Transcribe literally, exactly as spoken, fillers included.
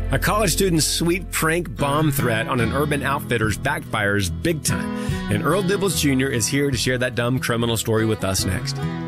A college student's sweet prank bomb threat on an Urban Outfitters backfires big time. And Earl Dibbles Junior is here to share that dumb criminal story with us next.